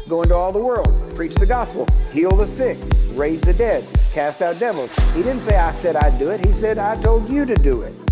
Go into all the world, preach the gospel, heal the sick, raise the dead, cast out devils. He didn't say, I said I'd do it. He said, I told you to do it.